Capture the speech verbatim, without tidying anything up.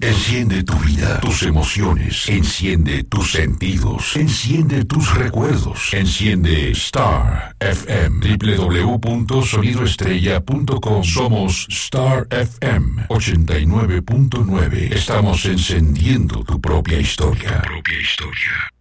Enciende tu vida, tus emociones. Enciende tus sentidos. Enciende tus recuerdos. Enciende Star F M. doble u doble u doble u punto sonido estrella punto com. Somos Star F M ochenta y nueve punto nueve. Estamos encendiendo tu propia historia. Tu propia historia.